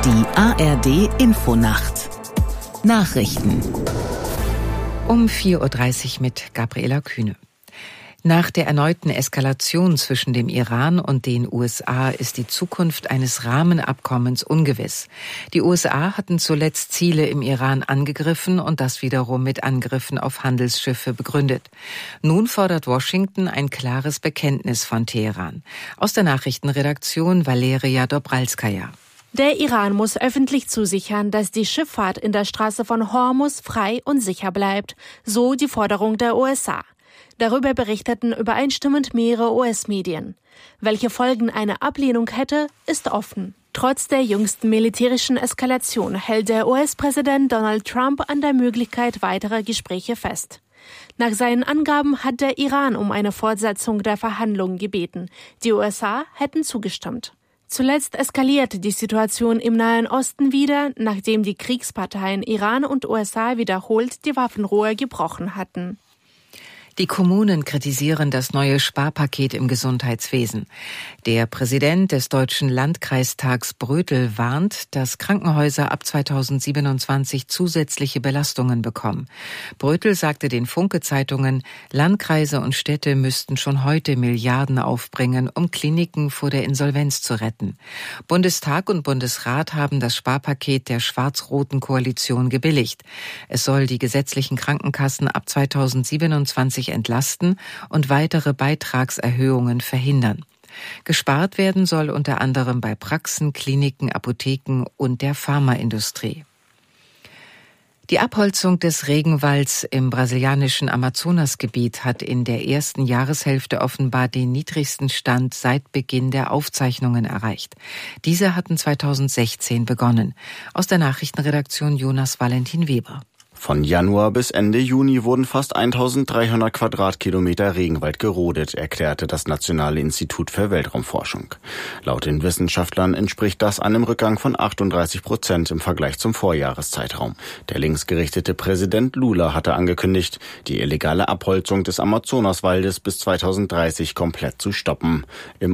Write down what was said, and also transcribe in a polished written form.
Die ARD-Infonacht Nachrichten um 4.30 Uhr mit Gabriela Kühne. Nach der erneuten Eskalation zwischen dem Iran und den USA ist die Zukunft eines Rahmenabkommens ungewiss. Die USA hatten zuletzt Ziele im Iran angegriffen und das wiederum mit Angriffen auf Handelsschiffe begründet. Nun fordert Washington ein klares Bekenntnis von Teheran. Aus der Nachrichtenredaktion Valeria Dobralskaja. Der Iran muss öffentlich zusichern, dass die Schifffahrt in der Straße von Hormuz frei und sicher bleibt, so die Forderung der USA. Darüber berichteten übereinstimmend mehrere US-Medien. Welche Folgen eine Ablehnung hätte, ist offen. Trotz der jüngsten militärischen Eskalation hält der US-Präsident Donald Trump an der Möglichkeit weiterer Gespräche fest. Nach seinen Angaben hat der Iran um eine Fortsetzung der Verhandlungen gebeten. Die USA hätten zugestimmt. Zuletzt eskalierte die Situation im Nahen Osten wieder, nachdem die Kriegsparteien Iran und USA wiederholt die Waffenruhe gebrochen hatten. Die Kommunen kritisieren das neue Sparpaket im Gesundheitswesen. Der Präsident des Deutschen Landkreistags Brötel warnt, dass Krankenhäuser ab 2027 zusätzliche Belastungen bekommen. Brötel sagte den Funke-Zeitungen, Landkreise und Städte müssten schon heute Milliarden aufbringen, um Kliniken vor der Insolvenz zu retten. Bundestag und Bundesrat haben das Sparpaket der schwarz-roten Koalition gebilligt. Es soll die gesetzlichen Krankenkassen ab 2027 entlasten und weitere Beitragserhöhungen verhindern. Gespart werden soll unter anderem bei Praxen, Kliniken, Apotheken und der Pharmaindustrie. Die Abholzung des Regenwalds im brasilianischen Amazonasgebiet hat in der ersten Jahreshälfte offenbar den niedrigsten Stand seit Beginn der Aufzeichnungen erreicht. Diese hatten 2016 begonnen. Aus der Nachrichtenredaktion Jonas Valentin Weber. Von Januar bis Ende Juni wurden fast 1300 Quadratkilometer Regenwald gerodet, erklärte das Nationale Institut für Weltraumforschung. Laut den Wissenschaftlern entspricht das einem Rückgang von 38% im Vergleich zum Vorjahreszeitraum. Der linksgerichtete Präsident Lula hatte angekündigt, die illegale Abholzung des Amazonaswaldes bis 2030 komplett zu stoppen. Im